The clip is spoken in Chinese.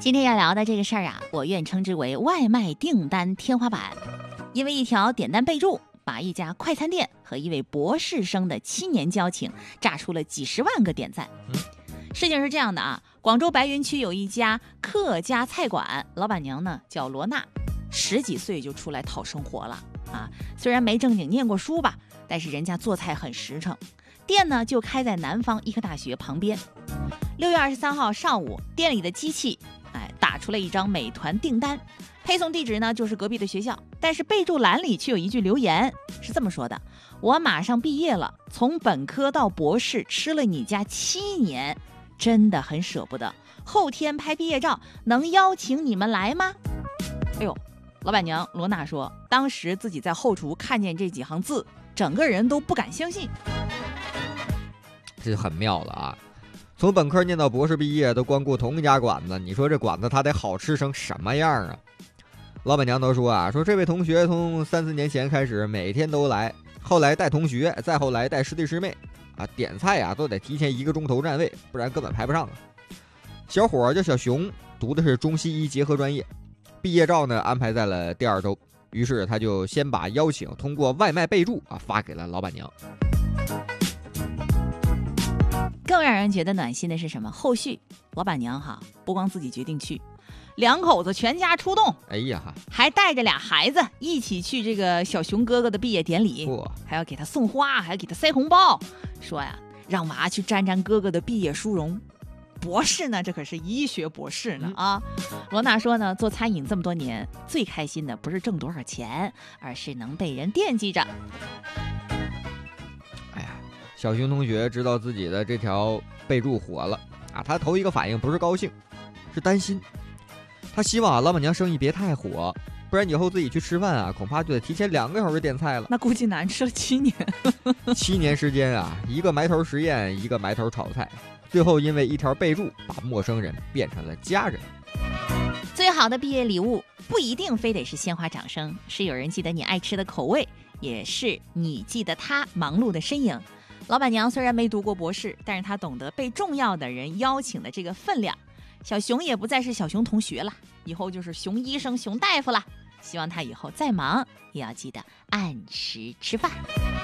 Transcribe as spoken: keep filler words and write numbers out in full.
今天要聊的这个事儿啊，我愿称之为外卖订单天花板。因为一条点单备注，把一家快餐店和一位博士生的七年交情炸出了几十万个点赞。事情是这样的啊，广州白云区有一家客家菜馆，老板娘呢叫罗娜，十几岁就出来讨生活了啊。虽然没正经念过书吧，但是人家做菜很实诚。店呢就开在南方医科大学旁边。六月二十三号上午，店里的机器哎打出了一张美团订单，配送地址呢就是隔壁的学校，但是备注栏里却有一句留言是这么说的：我马上毕业了，从本科到博士吃了你家七年，真的很舍不得，后天拍毕业照，能邀请你们来吗？哎呦，老板娘罗娜说，当时自己在后厨看见这几行字，整个人都不敢相信。 这就很妙了啊！从本科念到博士毕业都光顾同一家馆子，你说这馆子它得好吃成什么样啊？老板娘都说啊，说这位同学从三四年前开始每天都来，后来带同学，再后来带师弟师妹啊，点菜啊都得提前一个钟头占位，不然根本排不上啊。小伙叫小熊，读的是中西医结合专业，毕业照呢安排在了第二周，于是他就先把邀请通过外卖备注啊发给了老板娘。 更让人觉得暖心的是什么？后续老板娘哈不光自己决定去，两口子全家出动， 哎呀， 还带着俩孩子一起去这个小熊哥哥的毕业典礼，还要给他送花，还要给他塞红包，说呀让娃去沾沾哥哥的毕业殊荣。博士呢，这可是医学博士呢啊！罗娜说呢，做餐饮这么多年，最开心的不是挣多少钱，而是能被人惦记着。 小熊同学知道自己的这条备注火了啊，他头一个反应不是高兴，是担心。他希望啊老板娘生意别太火，不然以后自己去吃饭啊，恐怕就得提前两个小时点菜了。 那估计难吃了七年。 七年时间啊，一个埋头实验，一个埋头炒菜，最后因为一条备注，把陌生人变成了家人。 最好的毕业礼物不一定非得是鲜花掌声，是有人记得你爱吃的口味，也是你记得他忙碌的身影。老板娘虽然没读过博士，但是她懂得被重要的人邀请的这个分量。小熊也不再是小熊同学了，以后就是熊医生、熊大夫了。希望他以后再忙，也要记得按时吃饭。